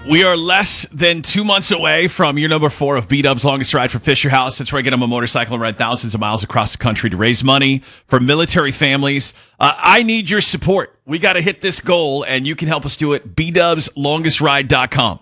We are less than 2 months away from year number 4 of B-Dub's Longest Ride for Fisher House. That's where I get on a motorcycle and ride thousands of miles across the country to raise money for military families. I need your support. We got to hit this goal, and you can help us do it. BDubsLongestRide.com.